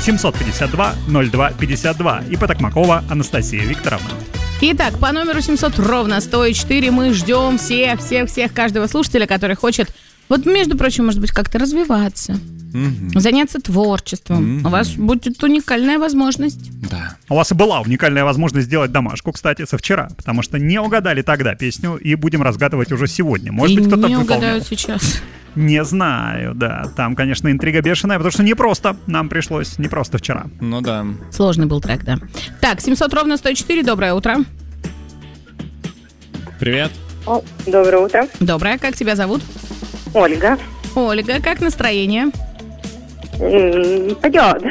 752-02-52 и Потокмакова Анастасия Викторовна. Итак, по номеру 700 ровно 104 мы ждем всех, каждого слушателя, который хочет, вот, между прочим, может быть, как-то развиваться, заняться творчеством. У вас будет уникальная возможность. Да. У вас и была уникальная возможность сделать домашку, кстати, со вчера, потому что не угадали тогда песню и будем разгадывать уже сегодня. Может быть, кто-то не выполнил. угадают сейчас. Не знаю, да. Там, конечно, интрига бешеная, потому что непросто нам пришлось, непросто вчера. Ну да. Сложный был трек, да. Так, 700 ровно 104, доброе утро. Привет. Доброе утро. Доброе, как тебя зовут? Ольга. Ольга, как настроение? Пойдет.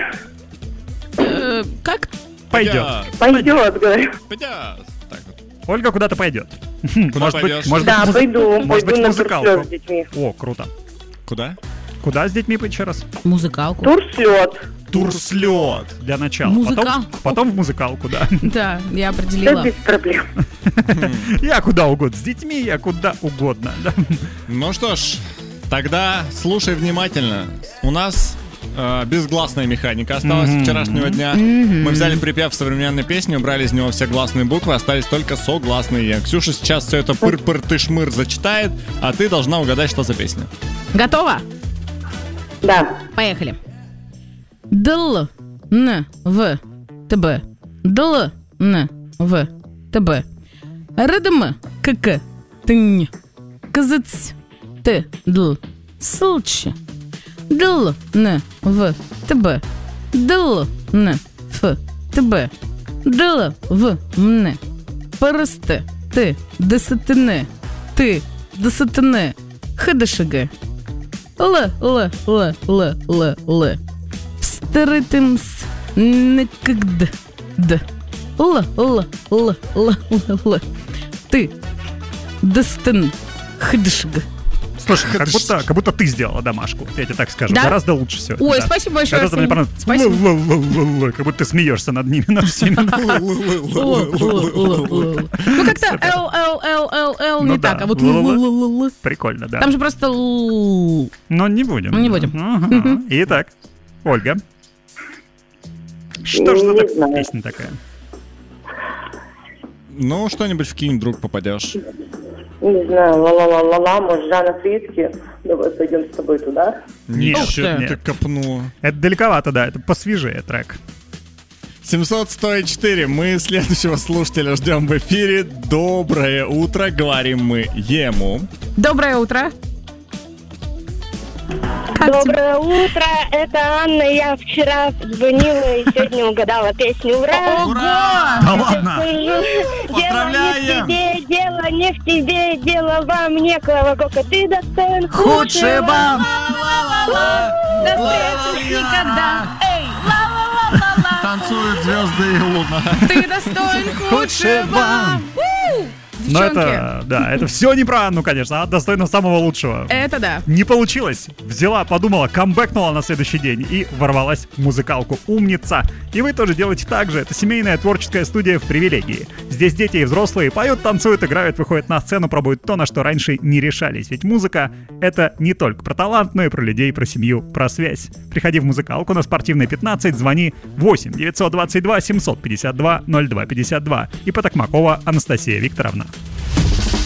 Как? Пойдет. Пойдет, говорю. Пойдет. Так вот. Ольга куда-то пойдет. Куда пойдешь? Да, пойду. Может быть, Пойду на музыкалку. турслет с детьми. О, круто. Куда? Куда с детьми еще раз? Музыкалку. Турслет. Турслет для начала. Музыкалку. Потом в музыкалку, да. Да, я Да, определила. без проблем. Я куда угодно. С детьми я куда угодно. Да. Ну что ж, тогда слушай внимательно. У нас безгласная механика осталась с вчерашнего дня. Мы взяли припев современной песни, убрали из него все гласные буквы, остались только согласные. Ксюша сейчас все это пыр-пыр-ты-шмыр зачитает, а ты должна угадать, что за песня. Готова? Да. Поехали. Дл, н, в, тб. Дл, н, в, тб. Рдм, кк, тнь. Кзц, т, дл. Слч. Дл, н, в, тб. Дл, н, ф, тб. Дл, в, м. Парст, т, дсатн. Ты, дсатн. хдшг. Л. Старитимс некогда. Д. Л. Ты. Дстн. Хдшг. Слушай, как будто ты сделала домашку, я тебе так скажу. Да? Гораздо лучше все. Ой, спасибо большое, Это мне Арсений. понравилось. Спасибо. Л-л-л-л-л-л, как будто ты смеешься над ними, над всеми. Ну, как-то Л Ну не да, так, а вот л-л-л. Л. Прикольно, да. Там же просто Л. Но не будем. Не будем. Ага. Итак, Ольга. Что же за Не знаю. песня такая? Ну, что-нибудь вкинь, вдруг попадешь. Не знаю, ла-ла-ла-ла-ла, может, Жанна Фриске. Давай пойдем с тобой туда. Ничего ты. ты копнула. Это далековато, да, это посвежее трек. 700-104. Мы следующего слушателя ждем в эфире. Доброе утро, говорим мы ему. Доброе утро. Как тебе? Доброе утро, это Анна. Я вчера звонила и сегодня угадала песню. Ура! Ура! Да ладно? Поздравляем! Дело не в тебе, дело не в тебе, дело вам не Клава-Кока, ты достоин Худшего. худшего. До встречи никогда. Эй, ла-ла-ла-ла-ла. Танцуют звезды и луна. Ты достоин худшего. Но Девчонки, это, да, это все не про Анну, конечно, а достойно самого лучшего. это да. Не получилось. Взяла, подумала, камбэкнула на следующий день и ворвалась в музыкалку. Умница. И вы тоже делаете так же. Это семейная творческая студия в Привилегии. Здесь дети и взрослые поют, танцуют, играют, выходят на сцену, пробуют то, на что раньше не решались. Ведь музыка — это не только про талант, но и про людей, про семью, про связь. Приходи в музыкалку на Спортивной 15, звони 8 922 752 0252 и Потокмакова Анастасия Викторовна.